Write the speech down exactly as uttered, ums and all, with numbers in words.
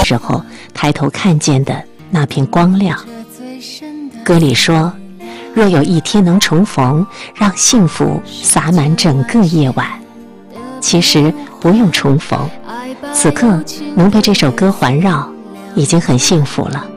时候抬头看见的那片光亮。歌里说，若有一天能重逢，让幸福洒满整个夜晚。其实不用重逢，此刻能被这首歌环绕，已经很幸福了。